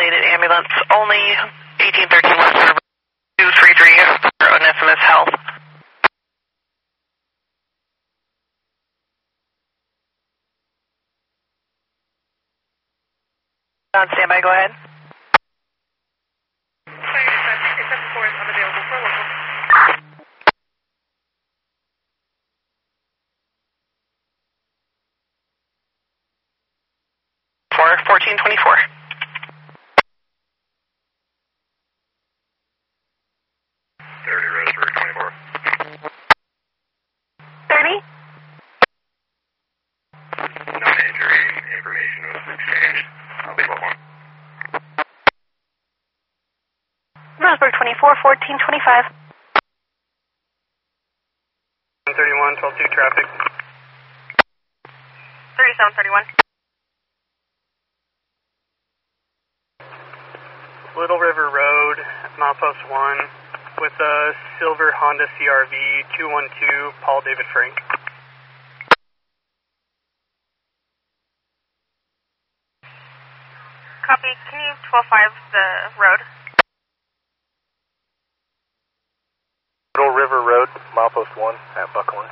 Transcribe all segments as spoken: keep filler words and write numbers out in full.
unrelated ambulance, only eighteen thirteen West River, two three three for Onesimus Health. On standby, go ahead. For fourteen twenty-four. thirty Roseburg twenty-four. thirty? Non-injury information was exchanged. I'll leave up one. Roseburg twenty-four, fourteen twenty-five. one thirty-one, twelve two traffic. thirty-seven thirty-one. Little River Road, Milepost one, with a silver Honda C R V two one two, Paul David Frank. Copy. Can you twelve five the road? Little River Road, Milepost one at Buckhorn.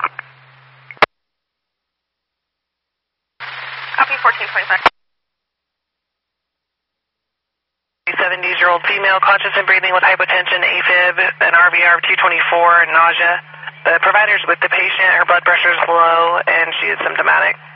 Copy. fourteen twenty-five. seventy-year-old female, conscious and breathing with hypotension, AFib, an R V R of two twenty-four, nausea. The provider's with the patient, her blood pressure is low, and she is symptomatic.